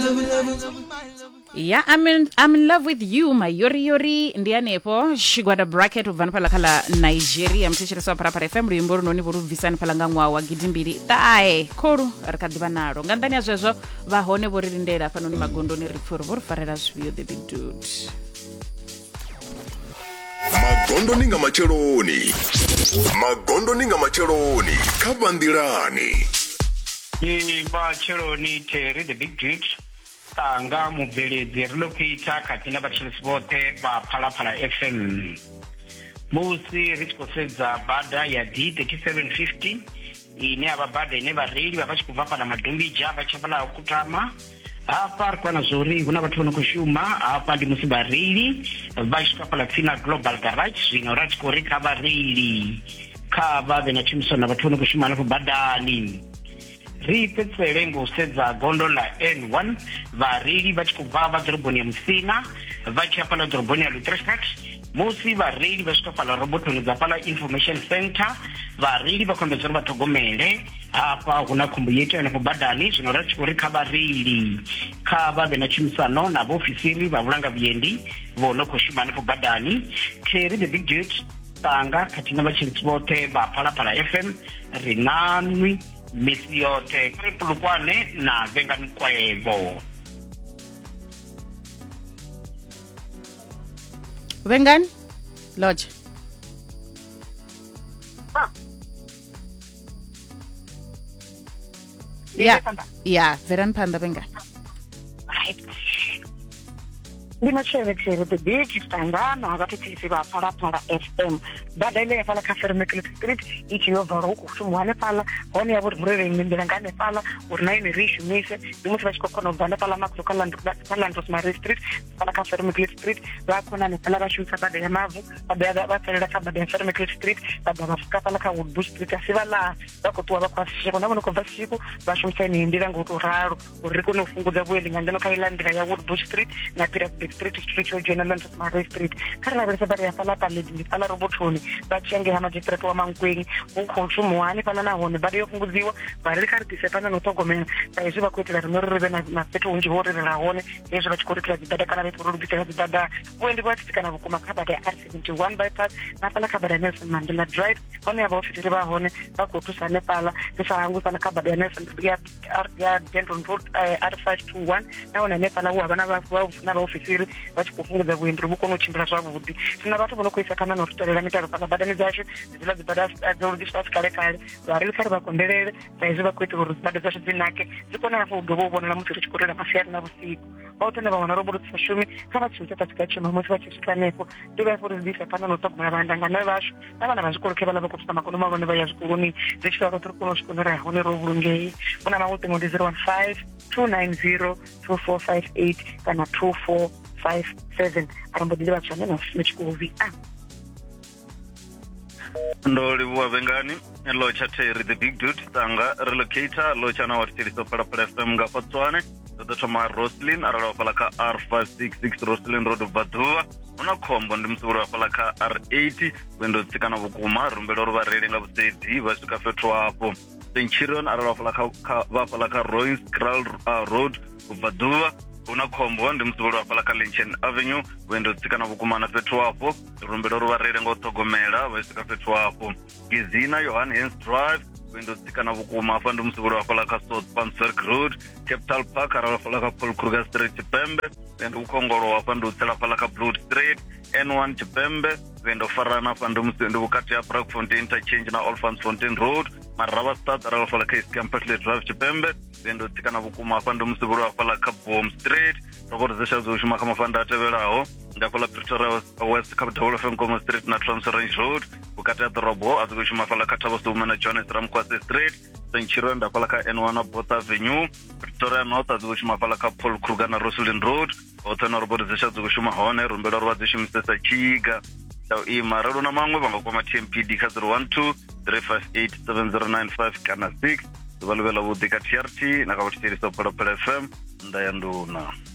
Yeah, I'm in love with you, my yori ndianepo shigwada bracket uvana pala kala Nigeria mtichiriso para FM rimboru noni boru visani pala ngangwa wa gidimbiri tae koru arkadibanaro ngandani azwezo vahone boririndera panoni magondo ni rifuru boru farera svio the big dude Magondo ninga macheloni kabandilani ni macheloni Terry the big dude tanga mubveledzi rinopita katina vachilisi vote vaphalaphala FM musi richikosedza bhadha ya D3750 ine ava bhadha ine vareli vavachikubva pana madhombija vachapala kutama apa rikwana zori kuna vatu vanokushuma apa ndi musi vareli vachikapala tsina global garage zvino rachikoreka vareli kava venachimsona vatu vanokushuma napo bhadhani ripetsele ngosedza gondo la N1 vareli vachikubva vadhorobhoni ya Musina vachapala dhorobhoni ya Lutrestad musi vareli vachikapala robotoni dzapala information center vareli vakombedzera vatogomere apa kuna khumbu yetu anapo badani zvino rachikoreka vareli kava venachimusano navofisiri vavulanga vyendi vonokushuma napo badani Terry the big dude tanga katina vachilisi vote vaphalaphala FM rinanwi misi yote kripulukwane na venga mkwevo vengan lodge yeah veran panda venga Dimachele the big stangana agatitisi vaphalaphala FM badale phala Kafermekle Street ichiyobva ukusumwane phala hone yavurivurere ngane phala urinaine rishumise ndimusi vachikokona ubvanda phala makuzokalandros Mare Street phala Kafermekle Street vakona nephala vashutsa bada yamavu bada vaferera kabada yaFermekle Street bada vafuka phala kaWoodbush Street asi vala vakotuwa vakwasisheko navonokobva siku vashumisa inihindira ngotoraro uri kunofungudza vueli ngandano kailandira yaWoodbush Street napira Street General Mare Street kana verisa bari yafala paledi pala robotoni vachenge hama district wa Mangweng ukhonsumuwane pala na hone bari yofungudziwa bari karitise pana notogomena saizvi vakuitira rinoreve na peto unji hore na hone ezvo vachikorikira dzidada kana vetorubitira dzidada kuendi kwatsikana vukuma kabada ya R71 bypass na pala kabada Nelson Mandela Drive hone yava ofisiri vahone vakotusane pala nesahangu pana kabada ya Nelson ya Denton Road R521 na hone nepala uhavana vaofisiri vachikufungudza kuendera mukonochimbira zvavudi sina vatu vanokuisa kana nokutorera mitaro pakabadani dzacho dzila dzibada dzorudiswa kare kare vari kare vakonderere saizvi vakuita kuti dzibada dzacho dzinake dzikona apo udovovonera musi richikorera masiyari navusiku vautenda vavana robotisa shumi kavachiuta pasikachema musi vachisvika nepo ndovaifurizisa pana notogona vandangana vasho navana vazvikoroke vala vakutusa makono mavone vaya zvikuruni zvichivaka tiri kunosvikonera hone rovurungei kuna mautengo ndi 015 290 2458 kana 2457 arambodiliva chana nechikuvi ndoliwa vengani locha Terry the big dude tanga relocator locha na watiriso para FM ngapatswane dotoma Roslyn arala pala ka R566 Roslyn Road Badhuwa una khombo ndi msuru pala ka R80 wendo tsikana vukuma rumbelo ruvareli nga vusedi vasvika fethu hapo Centurion arala pala ka Royce Kral Road Badhuwa una khombo ndi msuru pala ka Lynchen Avenue wendo tsikana vukumana fethu hapo rumbelo ruvareli nga utogomela vasvika fethu hapo Gizina Johannes Drive wendo tsikana vukuma fa ndi msuru pala ka South Pansberg Road Capital Park arala pala ka Paul Kruger Street Chipembe wendo ukhongolo wa fa ndi utsela pala ka Blood Street N1 Chipembe wendo farana fa ndi msendo vukati ya Brakfontein interchange na Olfantsfontein Road Marava Stad arala pala ka Campbell Drive Chipembe wendo tsikana vukuma fa ndi msuru pala ka Boom Street rokodzesha zoshuma kama fanda atevelaho ndapala Pretoria West Capital FM Nkomo Street na Transrange Road vukati ya dorobo azikushuma pala ka Thabo Suma na Johannes Ramkwase Street Centurion ndapala ka N1 Both Avenue Pretoria North azikushuma pala ka Paul Kruger na Roslyn Road otena robodzesha zikushuma hone rumbelo rwadzishimisa chiga Tau maralo na mangwe vangakoma TMPD ka 012 358 7095 kana 6 zivaluvela vudika TRT na kavachitirisa pala FM ndayanduna